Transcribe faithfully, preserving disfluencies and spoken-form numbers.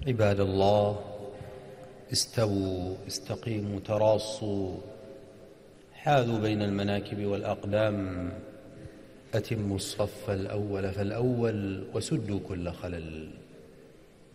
عباد الله، استووا استقيموا تراصوا، حاذوا بين المناكب والأقدام، أتموا الصف الأول فالأول وسدوا كل خلل.